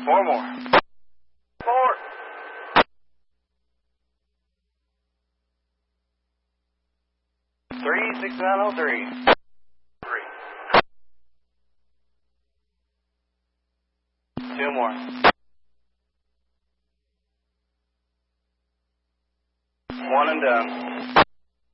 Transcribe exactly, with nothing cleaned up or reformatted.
Four more. Four. Three, six nine oh three. Three. Two more. One and done.